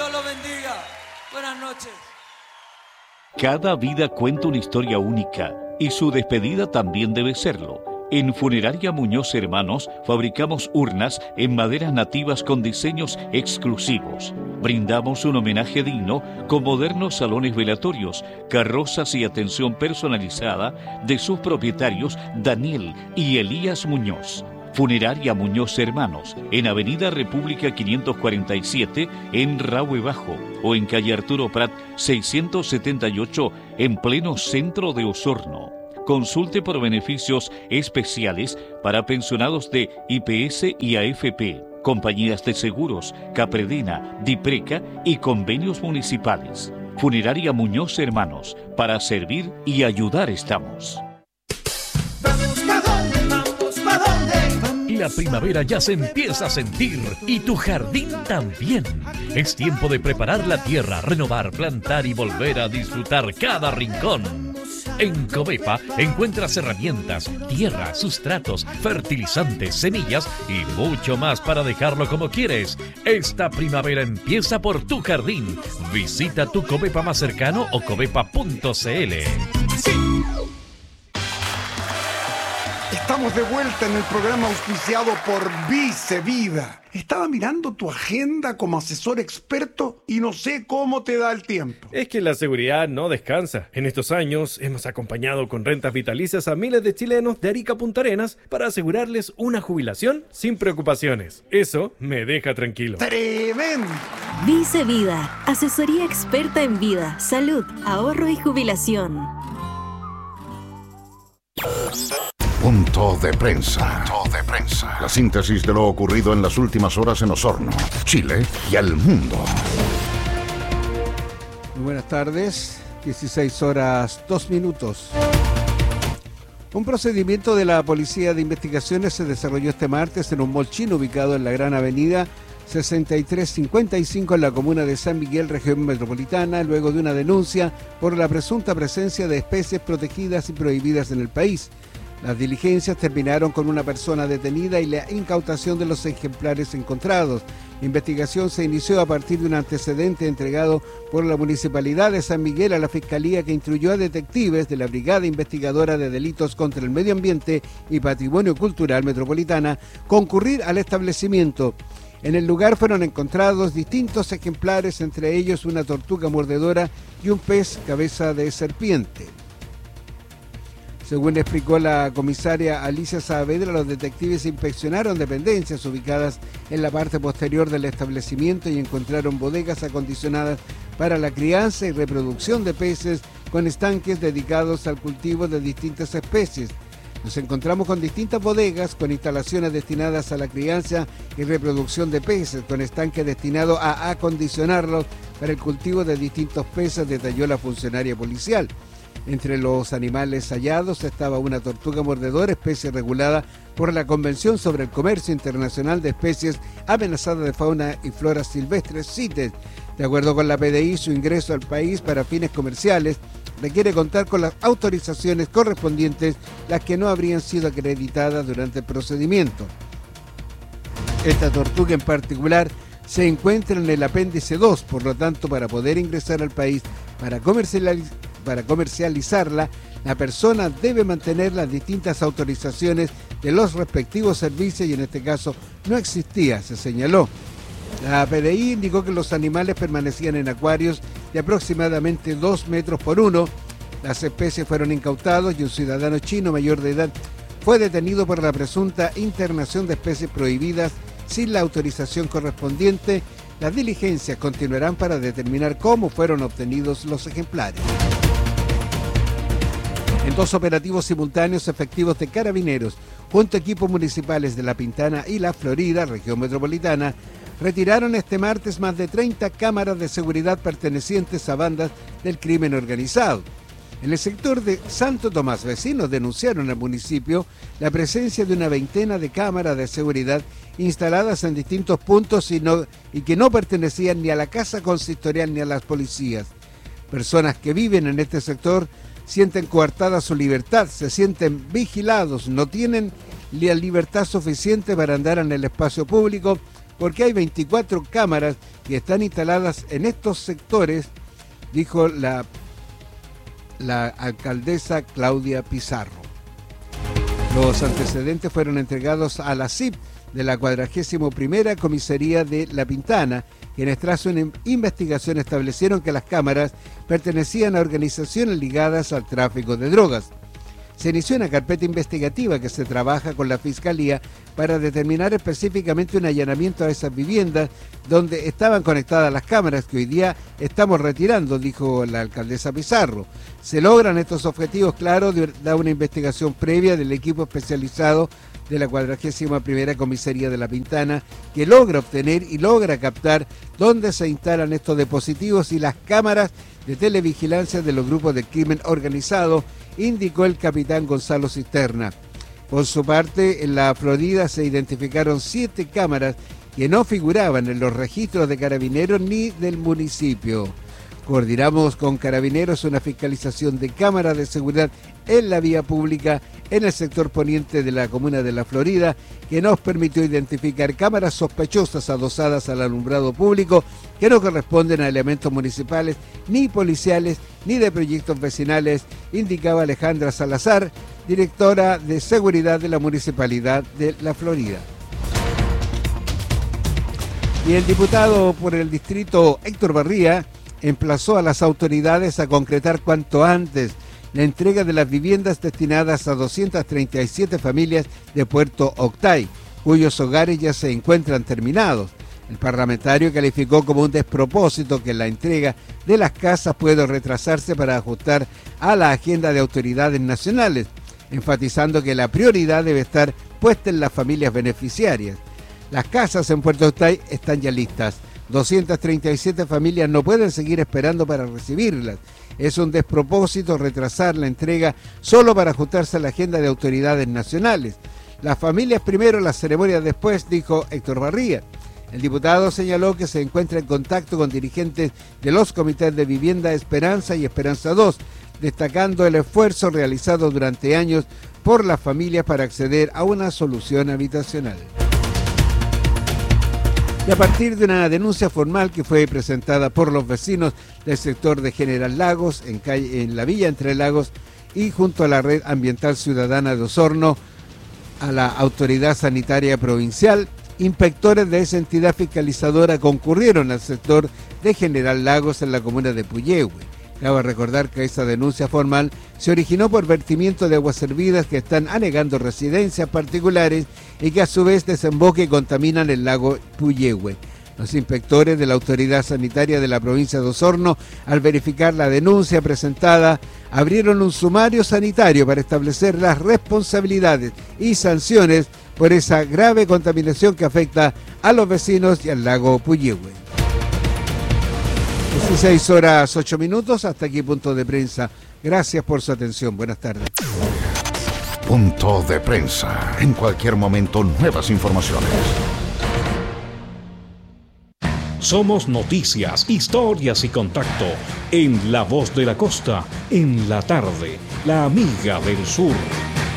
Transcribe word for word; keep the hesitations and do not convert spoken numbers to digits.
Dios los bendiga. Buenas noches. Cada vida cuenta una historia única y su despedida también debe serlo. En Funeraria Muñoz Hermanos fabricamos urnas en maderas nativas con diseños exclusivos. Brindamos un homenaje digno con modernos salones velatorios, carrozas y atención personalizada de sus propietarios Daniel y Elías Muñoz. Funeraria Muñoz Hermanos, en Avenida República quinientos cuarenta y siete, en Rahue Bajo, o en calle Arturo Prat seiscientos setenta y ocho, en pleno centro de Osorno. Consulte por beneficios especiales para pensionados de I P S y A F P, compañías de seguros, Capredena, Dipreca y convenios municipales. Funeraria Muñoz Hermanos, para servir y ayudar estamos. Vamos, ¿pa' dónde? Vamos, ¿pa' dónde? La primavera ya se empieza a sentir y tu jardín también. Es tiempo de preparar la tierra, renovar, plantar y volver a disfrutar cada rincón. En Covepa encuentras herramientas, tierra, sustratos, fertilizantes, semillas y mucho más para dejarlo como quieres. Esta primavera empieza por tu jardín. Visita tu Covepa más cercano o covepa punto cl. Sí. Estamos de vuelta en el programa auspiciado por Vice Vida. Estaba mirando tu agenda como asesor experto y no sé cómo te da el tiempo. Es que la seguridad no descansa. En estos años hemos acompañado con rentas vitalicias a miles de chilenos de Arica a Punta Arenas para asegurarles una jubilación sin preocupaciones. Eso me deja tranquilo. ¡Tremendo! Vice Vida, asesoría experta en vida, salud, ahorro y jubilación. Punto de prensa. Punto de prensa. La síntesis de lo ocurrido en las últimas horas en Osorno, Chile y al mundo. Muy buenas tardes, dieciséis horas, dos minutos. Un procedimiento de la Policía de Investigaciones se desarrolló este martes en un mall chino ubicado en la Gran Avenida sesenta y tres cincuenta y cinco en la comuna de San Miguel, región metropolitana, luego de una denuncia por la presunta presencia de especies protegidas y prohibidas en el país. Las diligencias terminaron con una persona detenida y la incautación de los ejemplares encontrados. La investigación se inició a partir de un antecedente entregado por la Municipalidad de San Miguel a la Fiscalía, que instruyó a detectives de la Brigada Investigadora de Delitos contra el Medio Ambiente y Patrimonio Cultural Metropolitana concurrir al establecimiento. En el lugar fueron encontrados distintos ejemplares, entre ellos una tortuga mordedora y un pez cabeza de serpiente. Según explicó la comisaria Alicia Saavedra, los detectives inspeccionaron dependencias ubicadas en la parte posterior del establecimiento y encontraron bodegas acondicionadas para la crianza y reproducción de peces con estanques dedicados al cultivo de distintas especies. Nos encontramos con distintas bodegas con instalaciones destinadas a la crianza y reproducción de peces, con estanques destinados a acondicionarlos para el cultivo de distintos peces, detalló la funcionaria policial. Entre los animales hallados estaba una tortuga mordedora, especie regulada por la Convención sobre el Comercio Internacional de Especies Amenazadas de Fauna y Flora Silvestres, CITES. De acuerdo con la P D I, su ingreso al país para fines comerciales requiere contar con las autorizaciones correspondientes, las que no habrían sido acreditadas durante el procedimiento. Esta tortuga en particular se encuentra en el apéndice dos, por lo tanto, para poder ingresar al país para comercializar Para comercializarla, la persona debe mantener las distintas autorizaciones de los respectivos servicios y en este caso no existía, se señaló. La P D I indicó que los animales permanecían en acuarios de aproximadamente dos metros por uno. Las especies fueron incautados y un ciudadano chino mayor de edad fue detenido por la presunta internación de especies prohibidas sin la autorización correspondiente. Las diligencias continuarán para determinar cómo fueron obtenidos los ejemplares. En dos operativos simultáneos, efectivos de carabineros junto a equipos municipales de La Pintana y La Florida, región metropolitana, retiraron este martes más de treinta cámaras de seguridad pertenecientes a bandas del crimen organizado. En el sector de Santo Tomás, vecinos denunciaron al municipio la presencia de una veintena de cámaras de seguridad instaladas en distintos puntos y, no, y que no pertenecían ni a la casa consistorial ni a las policías. Personas que viven en este sector sienten coartada su libertad, se sienten vigilados, no tienen la libertad suficiente para andar en el espacio público, porque hay veinticuatro cámaras que están instaladas en estos sectores, dijo la, la alcaldesa Claudia Pizarro. Los antecedentes fueron entregados a la C I P de la cuadragésima primera Comisaría de La Pintana, quienes tras una investigación establecieron que las cámaras pertenecían a organizaciones ligadas al tráfico de drogas. Se inició una carpeta investigativa que se trabaja con la Fiscalía para determinar específicamente un allanamiento a esas viviendas donde estaban conectadas las cámaras que hoy día estamos retirando, dijo la alcaldesa Pizarro. Se logran estos objetivos, claro, de una investigación previa del equipo especializado de la cuadragésima primera Comisaría de La Pintana, que logra obtener y logra captar dónde se instalan estos dispositivos y las cámaras de televigilancia de los grupos de crimen organizado, indicó el capitán Gonzalo Cisterna. Por su parte, en la Florida se identificaron siete cámaras que no figuraban en los registros de Carabineros ni del municipio. Coordinamos con Carabineros una fiscalización de cámaras de seguridad en la vía pública en el sector poniente de la comuna de La Florida, que nos permitió identificar cámaras sospechosas adosadas al alumbrado público que no corresponden a elementos municipales, ni policiales, ni de proyectos vecinales, indicaba Alejandra Salazar, directora de seguridad de la Municipalidad de La Florida. Y el diputado por el distrito Héctor Barría emplazó a las autoridades a concretar cuanto antes la entrega de las viviendas destinadas a doscientas treinta y siete familias de Puerto Octay, cuyos hogares ya se encuentran terminados. El parlamentario calificó como un despropósito que la entrega de las casas pueda retrasarse para ajustar a la agenda de autoridades nacionales, enfatizando que la prioridad debe estar puesta en las familias beneficiarias. Las casas en Puerto Octay están ya listas. doscientas treinta y siete familias no pueden seguir esperando para recibirlas. Es un despropósito retrasar la entrega solo para ajustarse a la agenda de autoridades nacionales. Las familias primero, las ceremonias después, dijo Héctor Barría. El diputado señaló que se encuentra en contacto con dirigentes de los comités de vivienda Esperanza y Esperanza dos, destacando el esfuerzo realizado durante años por las familias para acceder a una solución habitacional. Y a partir de una denuncia formal que fue presentada por los vecinos del sector de General Lagos, en, calle, en la Villa Entre Lagos, y junto a la Red Ambiental Ciudadana de Osorno, a la Autoridad Sanitaria Provincial, inspectores de esa entidad fiscalizadora concurrieron al sector de General Lagos en la comuna de Puyehue. Cabe recordar que esa denuncia formal se originó por vertimiento de aguas servidas que están anegando residencias particulares y que a su vez desembocan y contaminan el lago Puyehue. Los inspectores de la Autoridad Sanitaria de la provincia de Osorno, al verificar la denuncia presentada, abrieron un sumario sanitario para establecer las responsabilidades y sanciones por esa grave contaminación que afecta a los vecinos y al lago Puyehue. dieciséis horas ocho minutos, hasta aquí Punto de Prensa. Gracias por su atención. Buenas tardes. Punto de Prensa. En cualquier momento, nuevas informaciones. Somos noticias, historias y contacto en La Voz de la Costa, en la tarde, la amiga del sur.